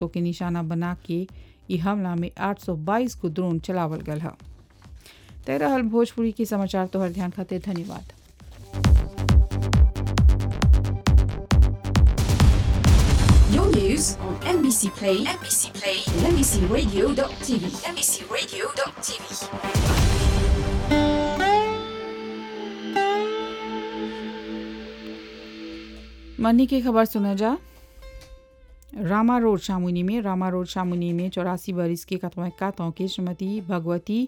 तो के निशाना बना के ई हमला में 822 को ड्रोन चलावल गल है। तय रहल भोजपुरी के समाचार। तोहर ध्यान खातिर धन्यवाद। Your news on NBC Play, and NBCRadio.tv, NBCRadio.tv. मनी की खबर सुना जा। रामा रोड शामुनी में 84 बरिस के 84 ans के श्रीमती भगवती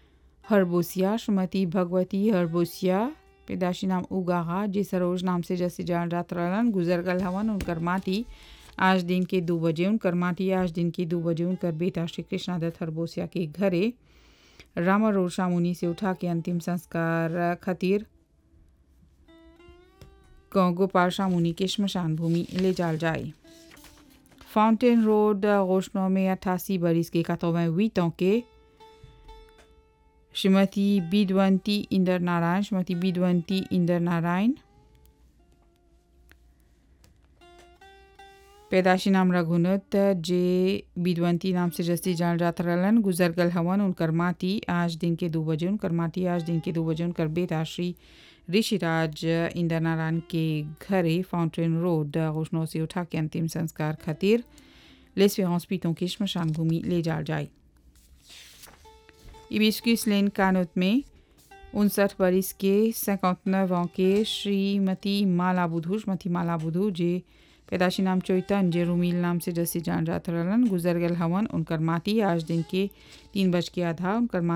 हरबोसिया पैदाशी नाम उगाहा जे सरोज नाम से जैसे जान रात रलन गुजर गल हवन। उनकर माटी आज दिन के 2 बजे उनकर बेटा श्री कृष्णादत्त हरबोसिया के घरे रामा रोड शामुनी से उठा के अंतिम संस्कार खातिर गोपाल शामुनी के श्मशान भूमि ले जाल जाए। फाउंटेन रोड रोशनो में 88 बरिस के 88 ans के श्रीमती बिदवंती इंदर नारायण पैदाशी नाम रघुनाथ जे बिदवंती नाम से जस्ती जान जात रहलन गुजर गल हवन। उनकर माटी आज दिन के 2 बजे उनकर बेटा श्री ऋषिराज इंदर नारायण के घरे फाउंटेन रोड रोशनो से उठा के अंतिम संस्कार खातिर लेस्वे हॉस्पिटल के श्मशान भूमि ले जाल जाए। इबिस्किस लेन कानूत में 59 बरिस के 59 ans के श्रीमती माला बुधू जे पैदाशी नाम चोइतन जे रुमील नाम से जैसे जान जात रहलन गुजर गल हवन। उनकर माटी आज दिन के 3 बज के आधा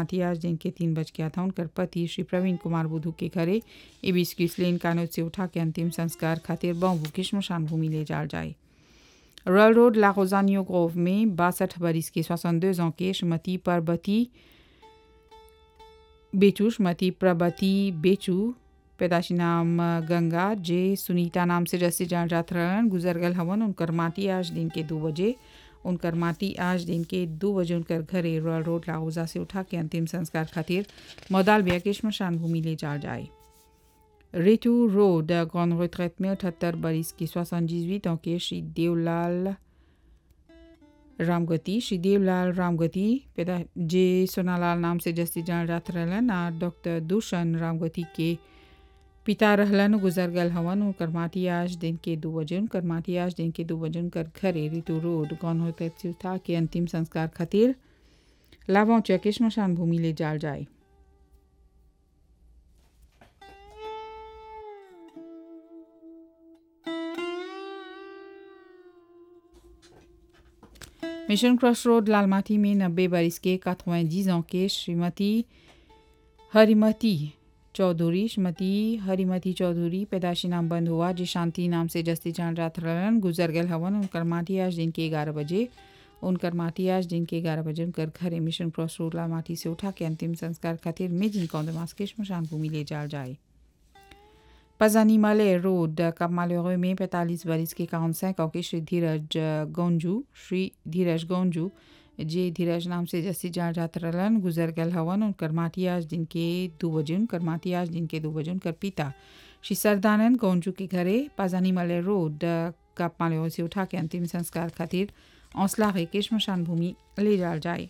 उनकर पति श्री प्रवीण कुमार बुधू के घरे इबिस्किस लेन कानूत से उठा के अंतिम संस्कार खातिर बम्बू की श्मशान भूमि ले जाल जाए। रॉयल रोड लारोजानियो ग्रोव में 62 बरिस के 62 ans के श्रीमती प्रबती बेचू पैदाशी नाम गंगा जे सुनीता नाम से जैसे जान जात रहलन गुजर गल हवन। उनकर माटी आज दिन के 2 बजे उनकर घरे रॉयल रोड लाहौजा से उठा के अंतिम संस्कार खातिर मौदालबिया के श्मशान भूमि ले जाल जाए। रेटू रोड ग्रांड रिट्रेट में 78 बरिस की 78 ans के श्री देवलाल रामगति पैदा जे सोनालाल नाम से जस्ती जान जात रहलन आ डॉक्टर दूषण रामगति के पिता रहलन गुजर गल हवन। उनकर माटी आज दिन के 2 बजे उनकर घरे रिटू रोड ग्रांड रिट्रेट से उठा के अंतिम संस्कार खातिर लावांचा के श्मशान भूमि ले जाल जाए। मिशन क्रॉस रोड लालमाटी में 90 बरिस के 90 ans के श्रीमती हरिमती चौधरी पैदाशी नाम बंद हुआ जी शांति नाम से जस्ती जान रात रहलन गुजर गल हवन। उनकर माटी आज दिन के 11 बजे उनकर घरे मिशन क्रॉस रोड लालमाटी से उठा के अंतिम संस्कार खातिर मेजिन कौंदमास के श्मशान भूमि ले जाल जाए। पजानी माले रोड कपमाले में 45 बरिस के 45 ans के श्री धीरज गौंजू जे धीरज नाम से जस्ती जान जात रहलन गुजर गल हवन। उनकर माटी आज दिन के 2 बजे उनकर पिता श्री सरदानंद गौंजू के घरे पजानी माले रोड कपमाले से उठा के अंतिम संस्कार खातिर औसला के श्मशान भूमि ले जाल जाए।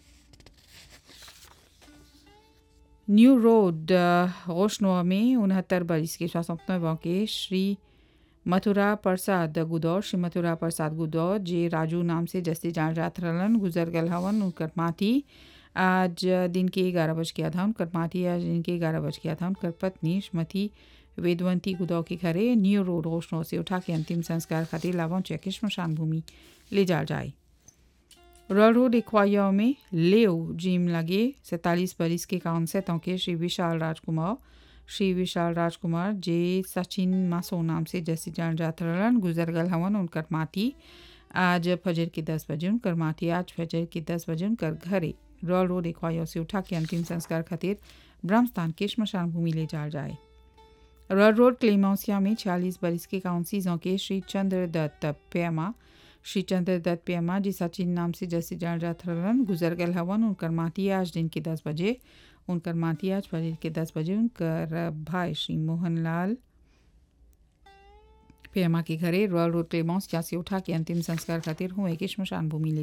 न्यू रोड रोशनोआ में 69 बरिस के 69 ans के श्री मथुरा प्रसाद गुदौर जे राजू नाम से जस्ती जान जात रहलन गुजर गल हवन। उनकर माटी आज दिन के 11 बज के आधा उनकर पत्नी श्रीमती वेदवंती गुदौ के घरे न्यू रोड रोशनों से उठा के अंतिम संस्कार खातिर लावांचा के श्मशान भूमि ले जाल जाए। रॉयल रोड इक्वाया में लेव जिम लगे 47 बरिस के 47 ans के श्री विशाल राजकुमार जे सचिन मासो नाम से जैसे जान जात रहलन गुजर गल हवन। उनकर माटी आज फजर के 10 बजे उनकर घरे रॉयल रोड इक्वाया से उठा के अंतिम संस्कार खातिर ब्रह्मस्थान के श्मशान भूमि ले जाल जाए। रॉयल रोड क्लेमाउसिया में 46 बरिस के 61 ans के श्री चंद्रदत्त प्यामा जी सचिन नाम से जैसे जान जात रहलन गुजर गल हवन। उनकर माटी आज दिन के 10 बजे उनकर भाई श्री मोहनलाल पेमा के घरे रॉयल रोड क्लेमॉन्स जहाँ से उठा के अंतिम संस्कार खातिर हुए कि श्मशान भूमि ले